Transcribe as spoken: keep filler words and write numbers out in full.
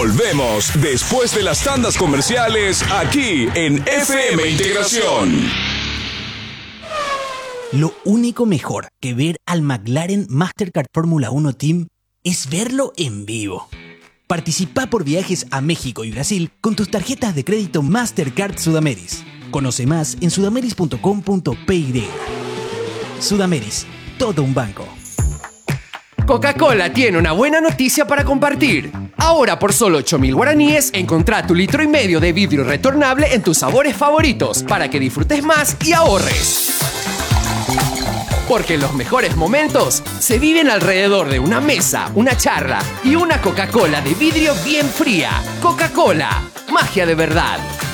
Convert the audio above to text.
Volvemos después de las tandas comerciales aquí en F M Integración. Lo único mejor que ver al McLaren Mastercard Fórmula uno Team es verlo en vivo. Participa por viajes a México y Brasil con tus tarjetas de crédito Mastercard Sudameris. Conoce más en sudameris punto com punto pe y. Sudameris, todo un banco. Coca-Cola tiene una buena noticia para compartir. Ahora por solo ocho mil guaraníes, encontrá tu litro y medio de vidrio retornable en tus sabores favoritos para que disfrutes más y ahorres. Porque los mejores momentos se viven alrededor de una mesa, una charla y una Coca-Cola de vidrio bien fría. Coca-Cola, magia de verdad.